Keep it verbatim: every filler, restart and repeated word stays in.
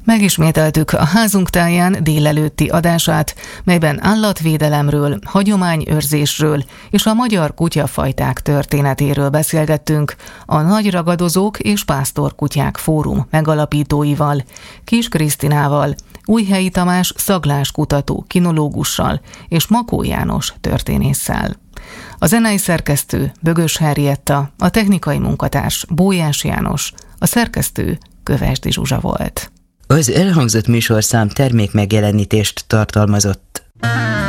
Megismételtük a házunk táján délelőtti adását, melyben állatvédelemről, hagyományőrzésről és a magyar kutyafajták történetéről beszélgettünk a Nagy Ragadozók és Pásztorkutyák Fórum megalapítóival, Kiss Krisztinával, Újhelyi Tamás szagláskutató kinológussal és Makó János történésszel. A zenei szerkesztő Bögös Henrietta, a technikai munkatárs Bójás János, a szerkesztő Kövesdi Zsuzsa volt. Az elhangzott műsorszám termékmegjelenítést tartalmazott.